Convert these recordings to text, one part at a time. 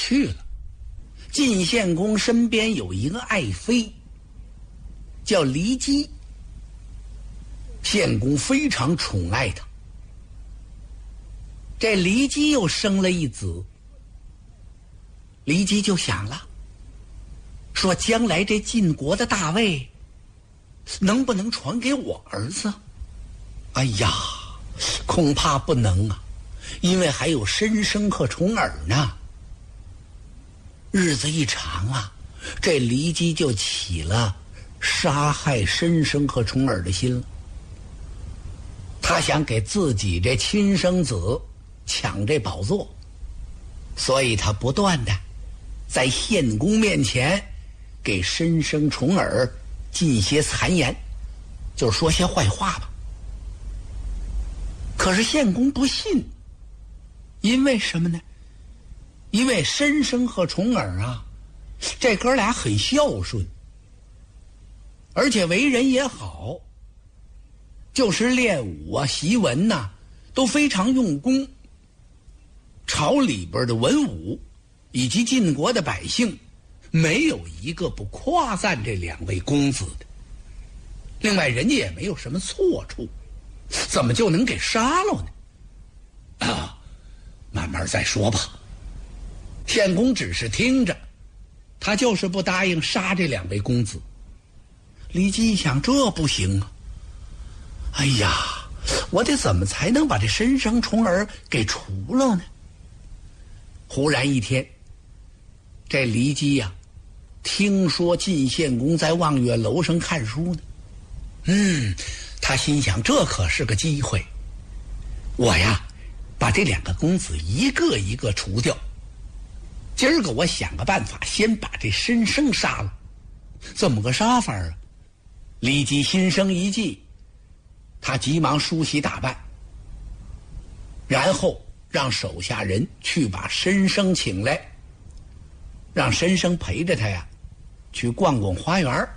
去了。晋献公身边有一个爱妃，叫骊姬。献公非常宠爱她。这骊姬又生了一子，骊姬就想了，说将来这晋国的大位能不能传给我儿子？哎呀，恐怕不能啊，因为还有申生和重耳呢。日子一长啊，这骊姬就起了杀害申生和重耳的心了。他想给自己这亲生子抢这宝座，所以他不断的在献公面前给申生重耳进些谗言，就是说些坏话吧。可是献公不信，因为什么呢？因为申生和重耳啊，这哥俩很孝顺，而且为人也好，就是练武啊、习文呐，都非常用功。朝里边的文武以及晋国的百姓，没有一个不夸赞这两位公子的。另外，人家也没有什么错处，怎么就能给杀了呢？啊，慢慢再说吧。献公只是听着，他就是不答应杀这两位公子。骊姬一想，这不行啊！哎呀，我得怎么才能把这申生重耳给除了呢？忽然一天，这骊姬呀，听说晋献公在望月楼上看书呢。他心想，这可是个机会，我呀，把这两个公子一个一个除掉。今儿个我想个办法，先把这申生杀了。怎么个杀法啊？骊姬心生一计，他急忙梳洗打扮，然后让手下人去把申生请来，让申生陪着他呀去逛逛花园。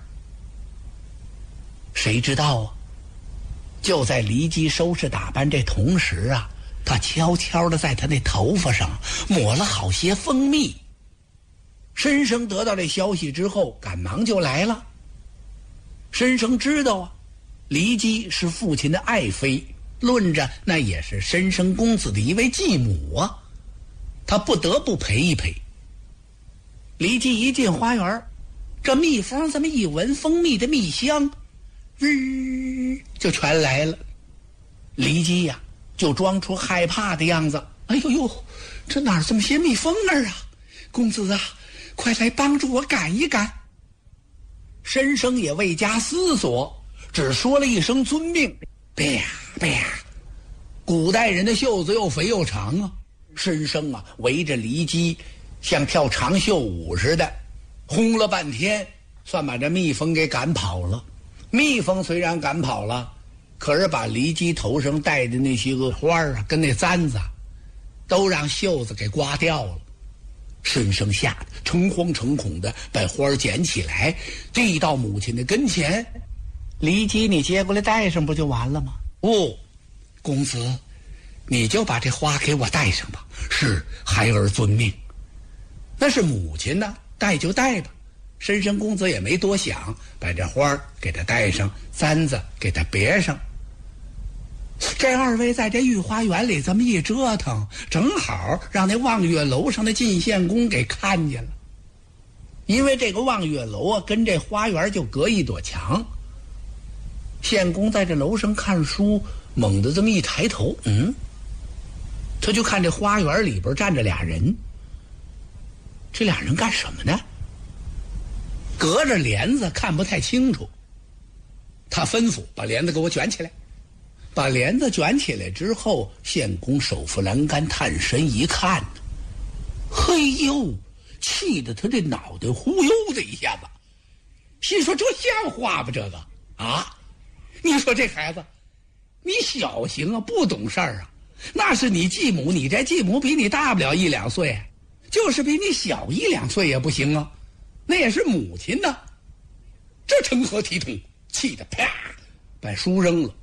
谁知道啊，就在骊姬收拾打扮这同时啊，他悄悄地在他那头发上抹了好些蜂蜜。申生得到这消息之后，赶忙就来了。申生知道啊，骊姬是父亲的爱妃，论着那也是申生公子的一位继母啊，他不得不陪一陪。骊姬一进花园，这蜜蜂这么一闻蜂蜜的蜜香，就全来了。骊姬呀，就装出害怕的样子。哎呦呦，这哪儿这么些蜜蜂儿啊？公子啊，快来帮助我赶一赶。申生也未加思索，只说了一声遵命。啪啪，古代人的袖子又肥又长啊。申生啊，围着骊姬像跳长袖舞似的，轰了半天，算把这蜜蜂给赶跑了。蜜蜂虽然赶跑了，可是把骊姬头上戴的那些个花啊，跟那簪子都让袖子给刮掉了。申生吓得诚惶诚恐的把花捡起来，递到母亲的跟前。骊姬，你接过来戴上不就完了吗？哦，公子，你就把这花给我戴上吧。是，孩儿遵命。那是母亲呢，戴就戴吧。申生公子也没多想，把这花给他戴上，簪子给他别上。这二位在这御花园里这么一折腾，正好让那望月楼上的晋献公给看见了。因为这个望月楼啊，跟这花园就隔一堵墙。献公在这楼上看书，猛地这么一抬头，他就看这花园里边站着俩人。这俩人干什么呢？隔着帘子看不太清楚。他吩咐把帘子给我卷起来。把帘子卷起来之后，献公手扶栏杆，探身一看，嘿呦，气得他这脑袋忽悠的一下子，心说这像话吗？这个啊，你说这孩子，你小行啊，不懂事儿啊。那是你继母，你这继母比你大不了1、2岁，就是比你小1、2岁也不行啊，那也是母亲呢。这成何体统？气得啪把书扔了。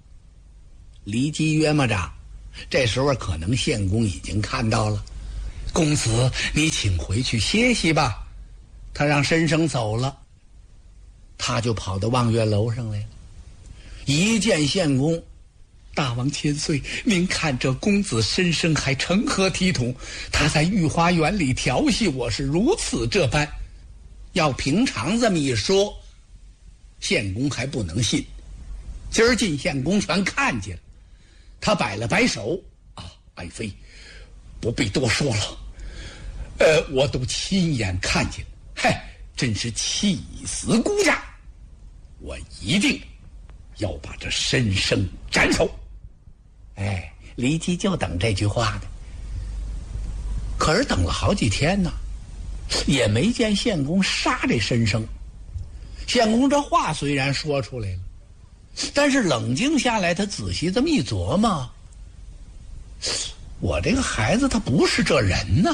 骊姬约摸着这时候可能献公已经看到了， 公子，你请回去歇息吧。他让申生走了，他就跑到望月楼上来了，一见献公，大王千岁，您看这公子申生还成何体统？他在御花园里调戏我是如此这般，要平常这么一说，献公还不能信。今儿晋献公全看见了，他摆了摆手，爱妃，不必多说了，我都亲眼看见了，嗨，真是气死孤家，我一定要把这申生斩首。骊姬就等这句话呢，可是等了好几天呢，也没见献公杀这申生。献公这话虽然说出来了，但是冷静下来，他仔细这么一琢磨，我这个孩子他不是这人呢，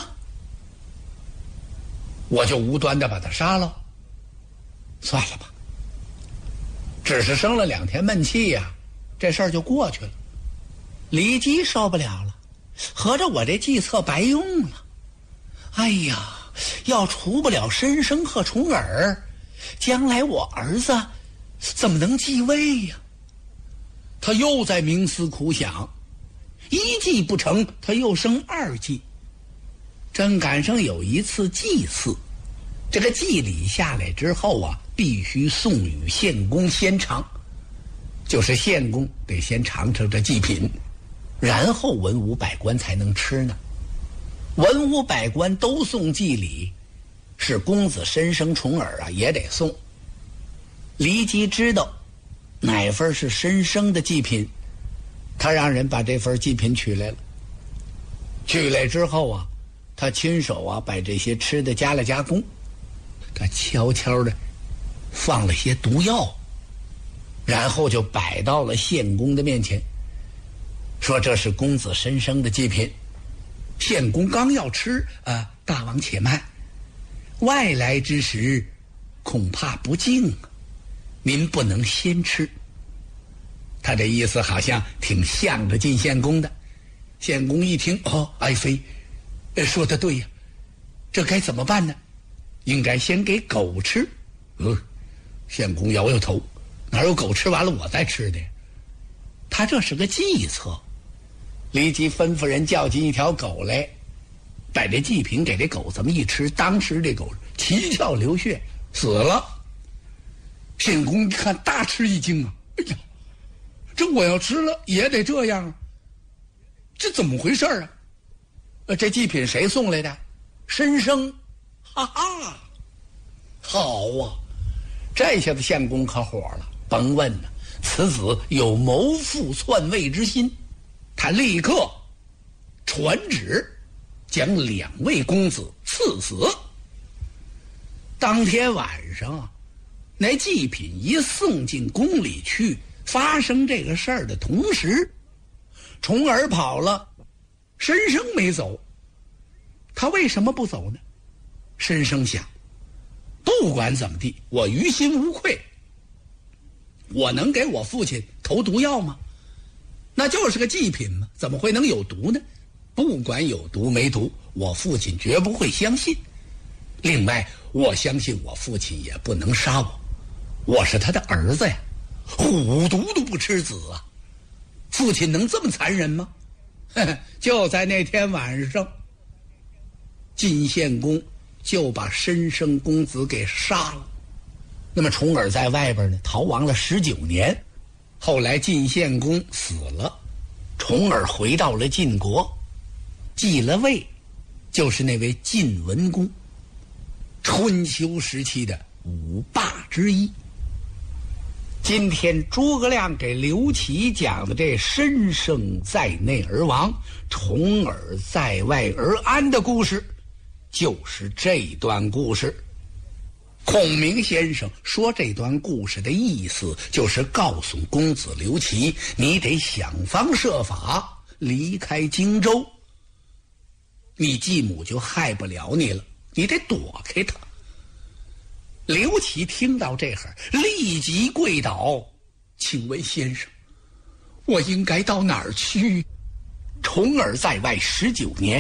我就无端的把他杀了，算了吧，只是生了2天闷气呀，这事儿就过去了。骊姬受不了了，合着我这计策白用了。哎呀，要除不了申生和重耳，将来我儿子怎么能继位呀？他又在冥思苦想，一计不成，他又生2计。正赶上有一次祭祀，这个祭礼下来之后啊，必须送与献公先尝，就是献公得先尝尝这祭品，然后文武百官才能吃呢。文武百官都送祭礼，是公子申生重耳啊也得送。骊姬知道哪份是申生的祭品，他让人把这份祭品取来了。取来之后啊，他亲手啊把这些吃的加了加工，他悄悄的放了些毒药，然后就摆到了献公的面前，说这是公子申生的祭品。献公刚要吃，大王且慢，外来之食恐怕不敬啊，您不能先吃。他这意思好像挺向着晋献公的。献公一听，爱妃说得对呀，这该怎么办呢？应该先给狗吃。献公摇摇头，哪有狗吃完了我再吃的呀？他这是个计策。骊姬吩咐人叫进一条狗来，把这祭品给这狗这么一吃，当时这狗七窍流血死了。献公一看大吃一惊啊，哎呀，这我要吃了也得这样啊，这怎么回事啊？这祭品谁送来的？申生。哈哈，好啊，这下子献公可火了，甭问了，此子有谋父篡位之心。他立刻传旨将2位公子赐死。当天晚上啊，那祭品一送进宫里去，发生这个事儿的同时，重耳跑了，申生没走。他为什么不走呢？申生想，不管怎么地，我于心无愧，我能给我父亲投毒药吗？那就是个祭品嘛，怎么会能有毒呢？不管有毒没毒，我父亲绝不会相信。另外，我相信我父亲也不能杀我，我是他的儿子呀，虎毒都不吃子啊，父亲能这么残忍吗？就在那天晚上，晋献公就把申生公子给杀了。那么重耳在外边呢，逃亡了19年。后来晋献公死了，重耳回到了晋国，继了位，就是那位晋文公，春秋时期的5霸之一。今天诸葛亮给刘琦讲的这申生在内而亡，重耳在外而安的故事，就是这段故事。孔明先生说这段故事的意思就是告诉公子刘琦，你得想方设法离开荆州，你继母就害不了你了，你得躲开他。刘琦听到这会儿立即跪倒，请问先生，我应该到哪儿去？重耳在外19年，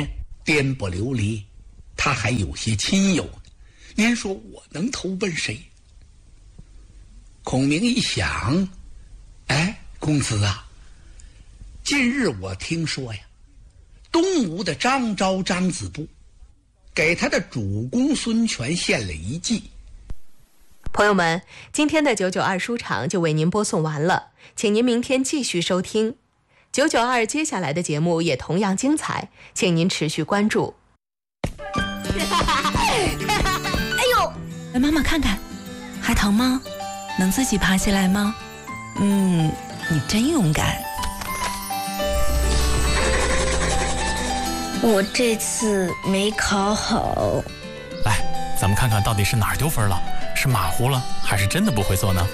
颠簸流离，他还有些亲友呢。您说我能投奔谁？孔明一想，哎，公子啊，近日我听说呀，东吴的张昭张子布给他的主公孙权献了一计。 朋友们，今天的992书场就为您播送完了，请您明天继续收听992，接下来的节目也同样精彩，请您持续关注。 哎呦，来妈妈看看，还疼吗？能自己爬起来吗？你真勇敢。 我这次没考好。 来，咱们看看到底是哪儿丢分了，是马虎了，还是真的不会做呢？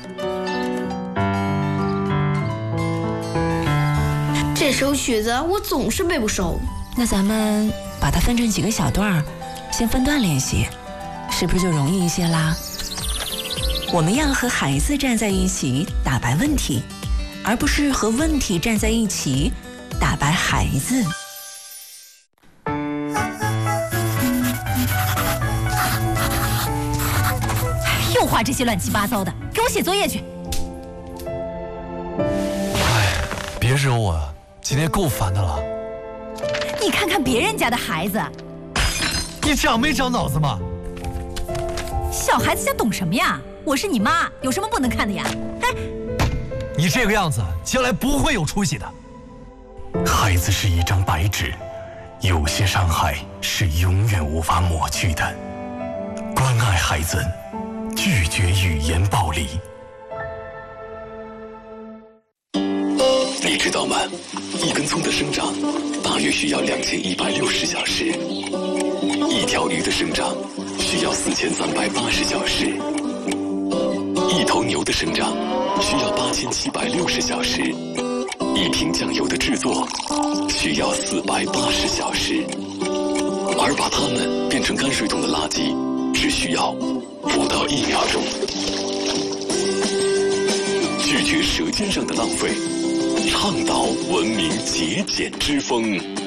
这首曲子我总是背不熟。 那咱们把它分成几个小段，先分段练习，是不是就容易一些啦？我们要和孩子站在一起打败问题，而不是和问题站在一起打败孩子。 又画这些乱七八糟的，给我写作业去。 哎，别惹我，今天够烦的了。 你看看别人家的孩子， 你长没长脑子吗？ 小孩子家懂什么呀？我是你妈，有什么不能看的呀？哎， 你这个样子，将来不会有出息的。 孩子是一张白纸，有些伤害是永远无法抹去的。关爱孩子，拒绝语言暴力。 你知道吗？一根葱的生长大约需要2160小时，一条鱼的生长需要4380小时，一头牛的生长需要8760小时，一瓶酱油的制作需要480小时，而把它们变成泔水桶的垃圾只需要不到1秒钟。拒绝舌尖上的浪费，倡导文明节俭之风。